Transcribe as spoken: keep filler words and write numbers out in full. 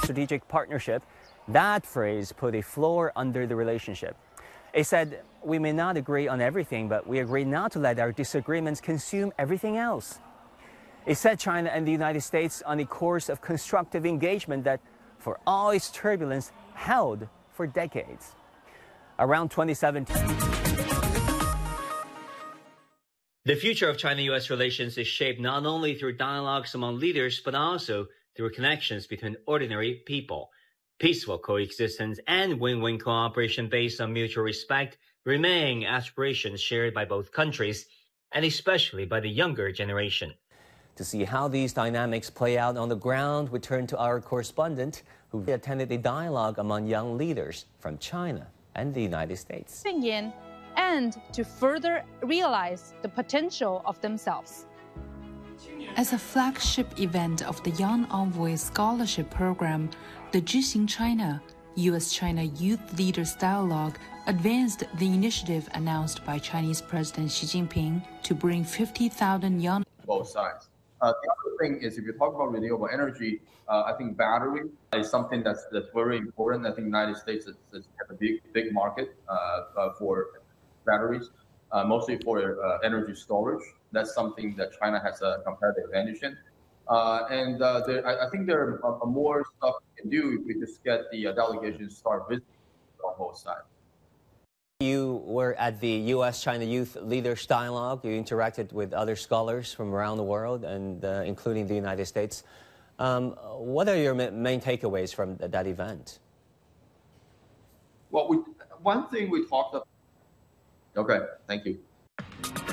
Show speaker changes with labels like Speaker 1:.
Speaker 1: strategic partnership, that phrase put a floor under the relationship. It said, we may not agree on everything, but we agree not to let our disagreements consume everything else. It set China and the United States on a course of constructive engagement that, for all its turbulence, held for decades. Around twenty seventeen.
Speaker 2: The future of China-U S relations is shaped not only through dialogues among leaders, but also through connections between ordinary people. Peaceful coexistence and win-win cooperation based on mutual respect remain aspirations shared by both countries, and especially by the younger generation.
Speaker 1: To see how these dynamics play out on the ground, we turn to our correspondent who attended a dialogue among young leaders from China and the United States.
Speaker 3: And to further realize the potential of themselves.
Speaker 4: As a flagship event of the Young Envoy Scholarship Program, the Jixing China, U S-China Youth Leaders Dialogue advanced the initiative announced by Chinese President Xi Jinping to bring fifty thousand young...
Speaker 5: Both sides. Uh, the other thing is, if you talk about renewable energy, uh, I think battery is something that's, that's very important. I think the United States is, is has a big, big market uh, uh, for batteries, uh, mostly for uh, energy storage. That's something that China has a competitive advantage in. Uh, and uh, there, I, I think there are uh, more stuff we can do if we just get the uh, delegations to start visiting on both sides.
Speaker 1: You were at the U S-China Youth Leaders Dialogue. You interacted with other scholars from around the world, and uh, including the United States. Um, what are your main takeaways from that event?
Speaker 5: Well, we, one thing we talked about... Okay, thank you.